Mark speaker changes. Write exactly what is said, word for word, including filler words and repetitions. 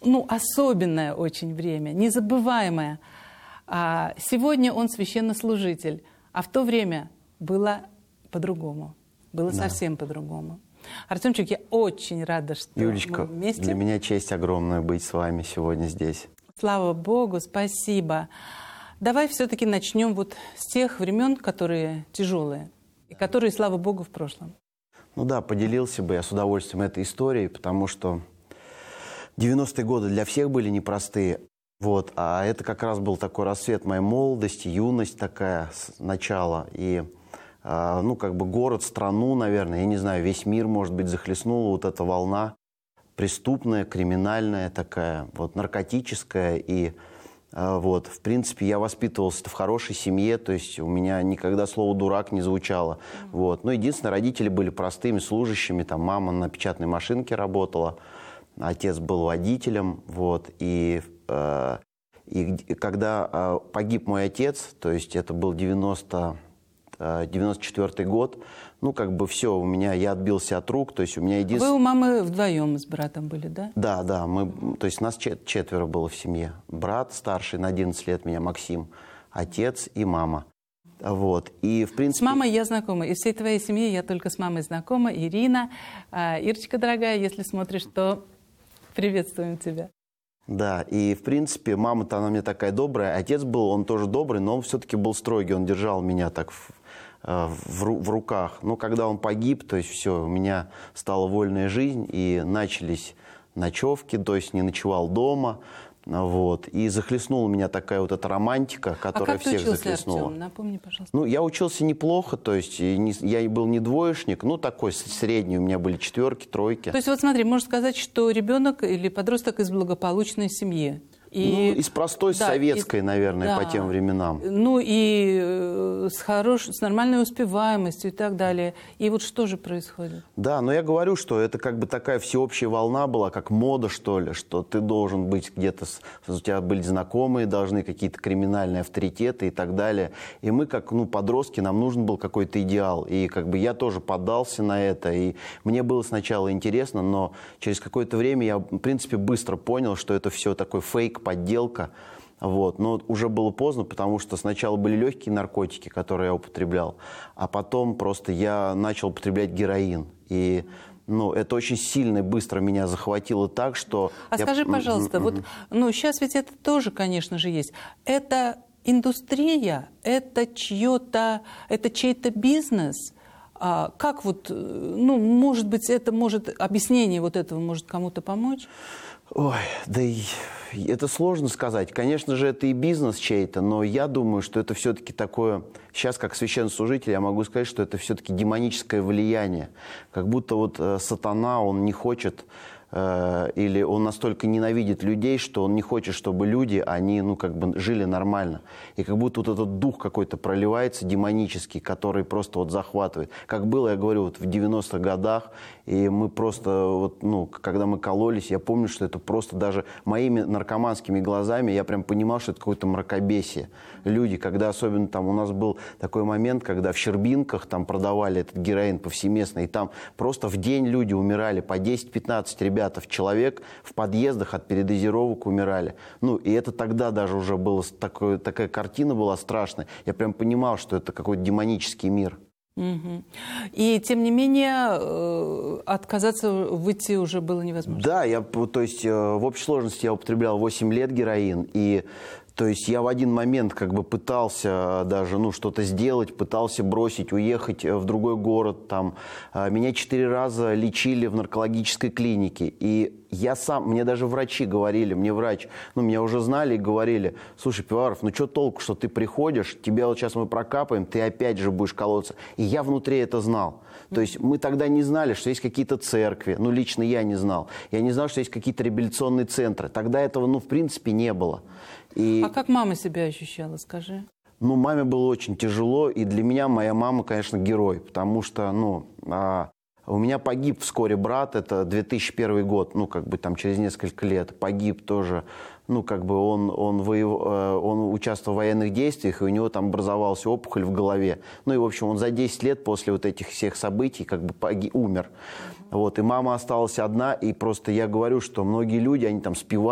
Speaker 1: ну, особенное очень время, незабываемое. А сегодня он священнослужитель, а в то время было по-другому, было да. совсем по-другому. Артемчик, я очень рада, что
Speaker 2: Юлечка,
Speaker 1: мы вместе.
Speaker 2: Для меня честь огромная быть с вами сегодня здесь.
Speaker 1: Слава Богу, спасибо. Давай все-таки начнем вот с тех времен, которые тяжелые, и которые, слава Богу, в прошлом.
Speaker 2: Ну да, поделился бы я с удовольствием этой историей, потому что девяностые годы для всех были непростые. Вот, а это как раз был такой рассвет моей молодости, юность такая, начало. И ну, как бы город, страну, наверное, я не знаю, весь мир, может быть, захлестнула вот эта волна преступная, криминальная такая, вот, наркотическая. И вот, в принципе, я воспитывался в хорошей семье, то есть у меня никогда слово «дурак» не звучало. Вот. Но единственное, родители были простыми служащими, там мама на печатной машинке работала, отец был водителем, вот, и... И когда погиб мой отец, то есть это был девяносто четвёртый год, ну, как бы все, у меня, я отбился от рук, то есть у меня единственное...
Speaker 1: Вы у мамы вдвоем с братом были, да?
Speaker 2: Да, да, мы, то есть нас четверо было в семье. Брат старший на одиннадцать лет меня, Максим, отец и мама. Вот, и в принципе...
Speaker 1: С мамой я знакома, из всей твоей семьи я только с мамой знакома. Ирина, Ирочка, дорогая, если смотришь, то приветствуем тебя.
Speaker 2: Да, и, в принципе, мама-то она мне такая добрая. Отец был, он тоже добрый, но он все-таки был строгий. Он держал меня так в, в, в руках. Но когда он погиб, то есть все, у меня стала вольная жизнь, и начались ночевки, то есть не ночевал дома. Вот, и захлестнула меня такая вот эта романтика, которая
Speaker 1: а как
Speaker 2: всех
Speaker 1: ты учился,
Speaker 2: захлестнула.
Speaker 1: Артем? Напомни, пожалуйста.
Speaker 2: Ну, я учился неплохо, то есть не, я был не двоечник, ну, такой средний, у меня были четверки, тройки.
Speaker 1: То есть, вот смотри, можно сказать, что ребенок или подросток из благополучной семьи. И,
Speaker 2: ну, из простой, да, советской, из, наверное, да, по тем временам.
Speaker 1: Ну, и э, с, хорош, с нормальной успеваемостью и так далее. И вот что же происходит?
Speaker 2: Да, но я говорю, что это как бы такая всеобщая волна была, как мода, что ли, что ты должен быть где-то, у тебя были знакомые, должны какие-то криминальные авторитеты и так далее. И мы, как ну, подростки, нам нужен был какой-то идеал. И как бы я тоже поддался на это. И мне было сначала интересно, но через какое-то время я, в принципе, быстро понял, что это все такой фейк, подделка. Вот. Но уже было поздно, потому что сначала были легкие наркотики, которые я употреблял, а потом просто я начал употреблять героин. И ну, это очень сильно и быстро меня захватило так, что...
Speaker 1: А
Speaker 2: я...
Speaker 1: скажи, пожалуйста, вот, ну, сейчас ведь это тоже, конечно же, есть. Это индустрия, это чье-то, это чей-то бизнес. А как вот, ну, может быть, это может, объяснение вот этого может кому-то помочь?
Speaker 2: Ой, да и это сложно сказать. Конечно же, это и бизнес чей-то, но я думаю, что это все-таки такое... Сейчас, как священнослужитель, я могу сказать, что это все-таки демоническое влияние. Как будто вот э, сатана, он не хочет... или он настолько ненавидит людей, что он не хочет, чтобы люди, они, ну, как бы жили нормально. И как будто вот этот дух какой-то проливается демонический, который просто вот захватывает. Как было, я говорю, вот в девяностых годах, и мы просто, вот, ну, когда мы кололись, я помню, что это просто даже моими наркоманскими глазами, я прям понимал, что это какое-то мракобесие. Люди, когда особенно там у нас был такой момент, когда в Щербинках там продавали этот героин повсеместно, и там просто в день люди умирали, по десять-пятнадцать ребят, человек в подъездах от передозировок умирали. Ну, и это тогда даже уже было такое, такая картина была страшная. Я прям понимал, что это какой-то демонический мир.
Speaker 1: Угу. И, тем не менее, отказаться выйти уже было невозможно?
Speaker 2: Да, я, то есть в общей сложности я употреблял восемь лет героин, и то есть я в один момент как бы пытался даже ну, что-то сделать, пытался бросить, уехать в другой город. Там. Меня четыре раза лечили в наркологической клинике. И я сам, мне даже врачи говорили, мне врач, ну, меня уже знали и говорили: слушай, Пивоваров, ну что толку, что ты приходишь, тебя вот сейчас мы прокапаем, ты опять же будешь колоться. И я внутри это знал. То есть мы тогда не знали, что есть какие-то церкви, ну, лично я не знал. Я не знал, что есть какие-то реабилитационные центры. Тогда этого, ну, в принципе, не было. И...
Speaker 1: А как мама себя ощущала, скажи?
Speaker 2: Ну, маме было очень тяжело, и для меня моя мама, конечно, герой, потому что, ну, а, у меня погиб вскоре брат, это две тысячи первый год, ну, как бы там через несколько лет погиб тоже, ну, как бы он, он, воев... он участвовал в военных действиях, и у него там образовалась опухоль в голове. Ну, и, в общем, он за десять лет после вот этих всех событий как бы погиб, умер. Вот, и мама осталась одна, и просто я говорю, что многие люди, они там спивают,